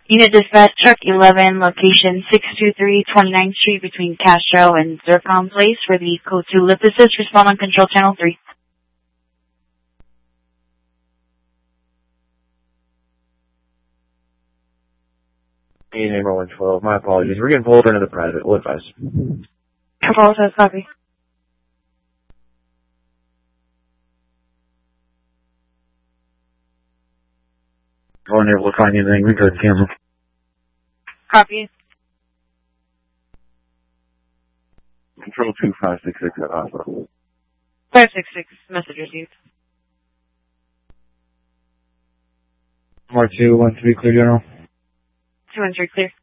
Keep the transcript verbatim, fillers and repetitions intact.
Unit Dispatch Truck eleven, location six two three twenty-ninth Street between Castro and Zircon Place for the Code two Lip Assist. Respond on Control Channel three. Name one twelve. My apologies. We're getting pulled into the private. We'll advise. Control says copy. Going there, we'll find anything. We could camera. Copy. Control two five six six at hospital. five six six, message received. Mark two one three, clear general. two one three, clear.